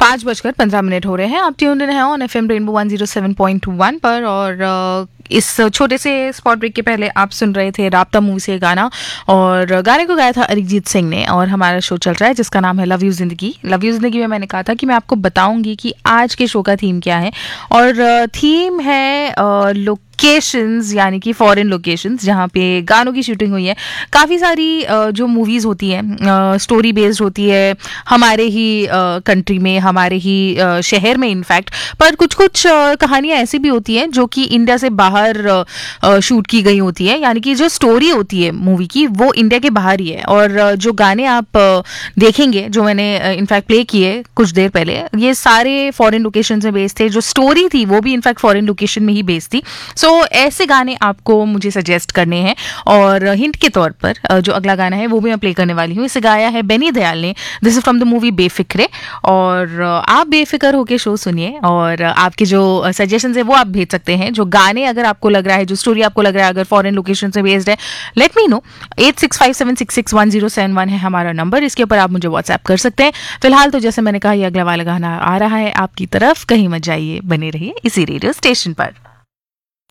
5:15 हो रहे हैं। आप ट्यून्ड इन हैं ऑन एफएम रेनबो 107.1 पर और इस छोटे से स्पॉट ब्रेक के पहले आप सुन रहे थे राब्ता मूवी से गाना और गाने को गाया था अरिजीत सिंह ने। और हमारा शो चल रहा है जिसका नाम है लव यू जिंदगी। लव यू जिंदगी में मैंने कहा था कि मैं आपको बताऊंगी कि आज के शो का थीम क्या है और थीम है लोकेशंस, यानी कि फॉरेन लोकेशंस जहाँ पे गानों की शूटिंग हुई है। काफ़ी सारी जो मूवीज़ होती हैं स्टोरी बेस्ड होती है हमारे ही कंट्री में, हमारे ही शहर में इनफैक्ट, पर कुछ कुछ कहानियाँ ऐसी भी होती हैं जो कि इंडिया से बाहर शूट की गई होती है, यानी कि जो स्टोरी होती है मूवी की वो इंडिया के बाहर ही है। और जो गाने आप देखेंगे जो मैंने इनफैक्ट प्ले किए कुछ देर पहले, ये सारे फॉरेन लोकेशन में बेस्ड थे। जो स्टोरी थी वो भी इनफैक्ट फॉरेन लोकेशन में ही बेस्ड थी। सो ऐसे गाने आपको मुझे सजेस्ट करने हैं और हिंट के तौर पर जो अगला गाना है वो भी मैं प्ले करने वाली हूँ। इसे गाया है बेनी दयाल ने। This is from the movie Befikre. और आप बेफिक्र होके शो सुनिए और आपके जो सजेशंस है वो आप भेज सकते हैं। जो गाने अगर आपको लग रहा है, जो स्टोरी आपको लग रहा है अगर फॉरेन लोकेशन से बेस्ड है, लेट मी नो। 8657661071 है हमारा नंबर। इसके ऊपर आप मुझे व्हाट्सएप कर सकते हैं। फिलहाल तो जैसे मैंने कहा ये अगला वाला गाना आ रहा है आपकी तरफ। कहीं मत जाइए, बने रहिए इसी रेडियो स्टेशन पर।